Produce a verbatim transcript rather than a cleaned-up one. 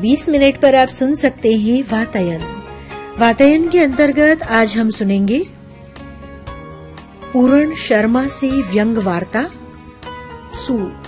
बीस मिनट पर आप सुन सकते हैं वातायन। वातायन के अंतर्गत आज हम सुनेंगे पूर्ण शर्मा से व्यंग वार्ता सू